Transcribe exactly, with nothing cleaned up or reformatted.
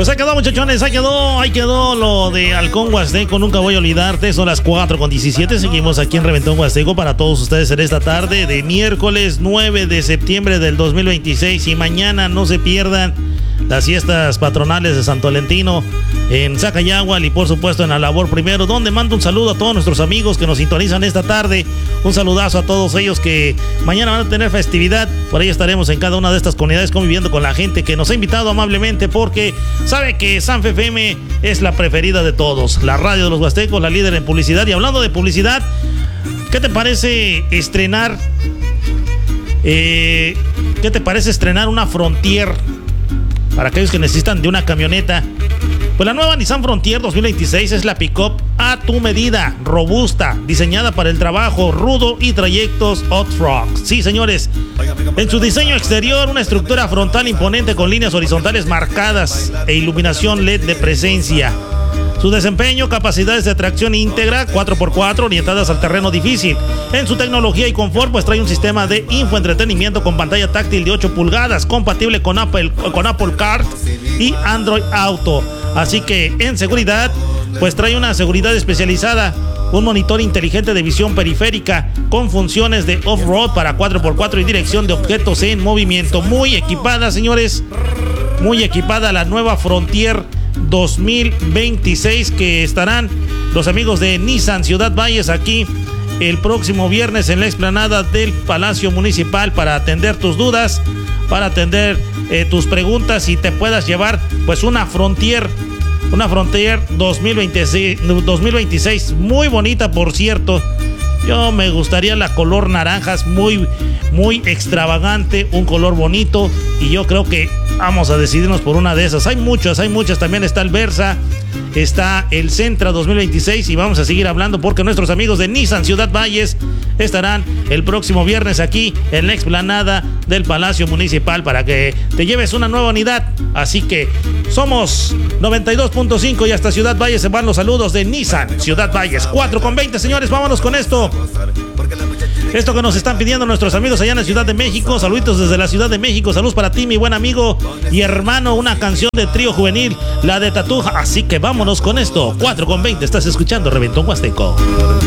Pues ahí quedó, muchachones, ahí quedó, ahí quedó lo de Halcón Huasteco, nunca voy a olvidarte. Son las cuatro con diecisiete, seguimos aquí en Reventón Huasteco para todos ustedes en esta tarde de miércoles nueve de septiembre del dos mil veintiséis. Y mañana no se pierdan las fiestas patronales de Santo Valentino en Zacayahual y por supuesto en La Labor Primero, donde mando un saludo a todos nuestros amigos que nos sintonizan esta tarde. Un saludazo a todos ellos que mañana van a tener festividad. Por ahí estaremos en cada una de estas comunidades conviviendo con la gente que nos ha invitado amablemente, porque sabe que Sanfe F M es la preferida de todos, la radio de los huastecos, la líder en publicidad. Y hablando de publicidad, ¿qué te parece estrenar eh, ¿qué te parece estrenar una Frontier para aquellos que necesitan de una camioneta? Pues la nueva Nissan Frontier dos mil veintiséis es la pick-up a tu medida, robusta, diseñada para el trabajo rudo y trayectos off-road. Sí, señores, en su diseño exterior, una estructura frontal imponente con líneas horizontales marcadas e iluminación L E D de presencia. Su desempeño, capacidades de tracción íntegra cuatro por cuatro orientadas al terreno difícil. En su tecnología y confort, pues trae un sistema de infoentretenimiento con pantalla táctil de ocho pulgadas, compatible con Apple, con Apple Car y Android Auto. Así que en seguridad, pues trae una seguridad especializada, un monitor inteligente de visión periférica con funciones de off-road para cuatro por cuatro y dirección de objetos en movimiento. Muy equipada, señores, muy equipada la nueva Frontier dos mil veintiséis, que estarán los amigos de Nissan Ciudad Valles aquí el próximo viernes en la explanada del Palacio Municipal para atender tus dudas, para atender eh, tus preguntas y te puedas llevar pues una Frontier, una Frontier dos mil veintiséis muy bonita, por cierto. Yo me gustaría la color naranjas, muy, muy extravagante, un color bonito, y yo creo que vamos a decidirnos por una de esas. Hay muchas, hay muchas, también está el Versa, está el Sentra dos mil veintiséis, y vamos a seguir hablando porque nuestros amigos de Nissan Ciudad Valles estarán el próximo viernes aquí en la explanada del Palacio Municipal para que te lleves una nueva unidad. Así que somos noventa y dos punto cinco y hasta Ciudad Valles se van los saludos de Nissan Ciudad Valles. Cuatro con veinte, señores, vámonos con esto. Esto que nos están pidiendo nuestros amigos allá en la Ciudad de México. Saluditos desde la Ciudad de México. Saludos para ti, mi buen amigo y hermano. Una canción de Trío Juvenil, la de Tatuja. Así que vámonos con esto. Cuatro con veinte, estás escuchando Reventón Huasteco.